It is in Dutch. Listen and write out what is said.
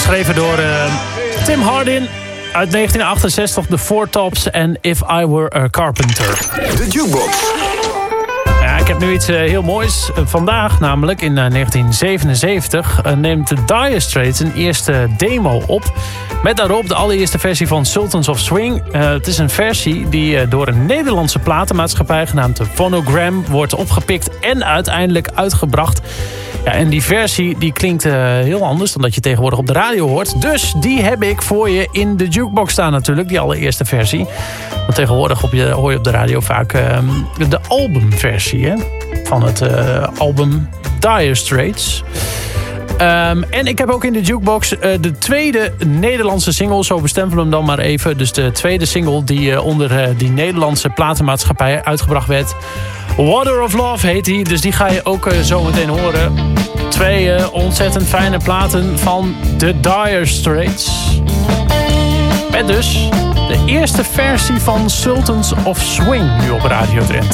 Geschreven door Tim Hardin uit 1968, The Four Tops en If I Were a Carpenter. De Jukebox. Ja, ik heb nu iets heel moois. Vandaag, namelijk in 1977, neemt de Dire Straits een eerste demo op. Met daarop de allereerste versie van Sultans of Swing. Het is een versie die door een Nederlandse platenmaatschappij genaamd Phonogram wordt opgepikt en uiteindelijk uitgebracht. Ja, en die versie die klinkt heel anders dan dat je tegenwoordig op de radio hoort. Dus die heb ik voor je in de Jukebox staan natuurlijk, die allereerste versie. Want tegenwoordig hoor je op de radio vaak de albumversie van het album Dire Straits. En ik heb ook in de Jukebox de tweede Nederlandse single, zo bestemmen we hem dan maar even. Dus de tweede single die onder die Nederlandse platenmaatschappij uitgebracht werd. Water of Love heet die, dus die ga je ook zo meteen horen. Twee ontzettend fijne platen van de Dire Straits. Met dus de eerste versie van Sultans of Swing nu op Radio Drenthe.